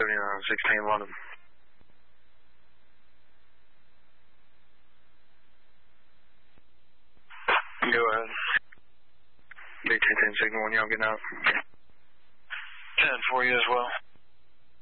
16 London. Go ahead. B-10 signal 1, y'all getting out. 10 for you as well.